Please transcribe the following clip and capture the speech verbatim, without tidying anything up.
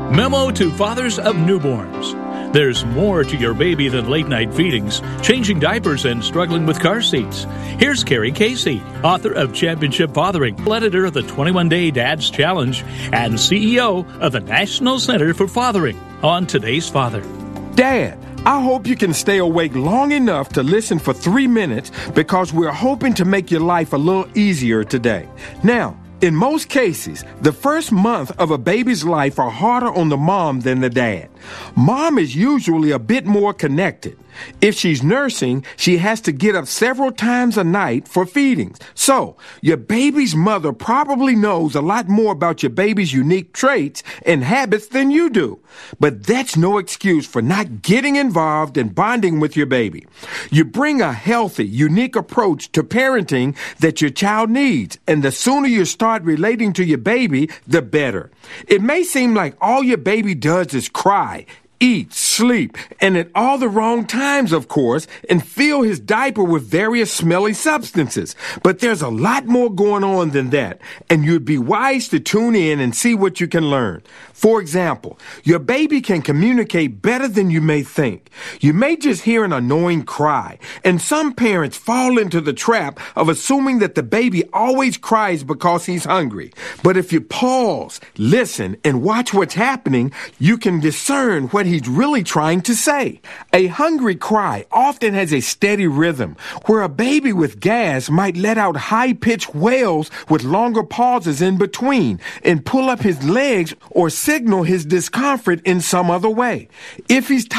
Memo to fathers of newborns. There's more to your baby than late-night feedings, changing diapers, and struggling with car seats. Here's Carrie Casey, author of Championship Fathering, editor of the twenty-one day Dads Challenge, and C E O of the National Center for Fathering, on Today's Father. Dad, I hope you can stay awake long enough to listen for three minutes because we're hoping to make your life a little easier today. Now, in most cases, the first month of a baby's life are harder on the mom than the dad. Mom is usually a bit more connected. If she's nursing, she has to get up several times a night for feedings. So, your baby's mother probably knows a lot more about your baby's unique traits and habits than you do. But that's no excuse for not getting involved and bonding with your baby. You bring a healthy, unique approach to parenting that your child needs, and the sooner you start relating to your baby, the better. It may seem like all your baby does is cry, eat, sleep, and at all the wrong times, of course, and fill his diaper with various smelly substances. But there's a lot more going on than that, and you'd be wise to tune in and see what you can learn. For example, your baby can communicate better than you may think. You may just hear an annoying cry, and some parents fall into the trap of assuming that the baby always cries because he's hungry. But if you pause, listen, and watch what's happening, you can discern what he's really trying to say. A hungry cry often has a steady rhythm, where a baby with gas might let out high-pitched wails with longer pauses in between and pull up his legs or signal his discomfort in some other way. If he's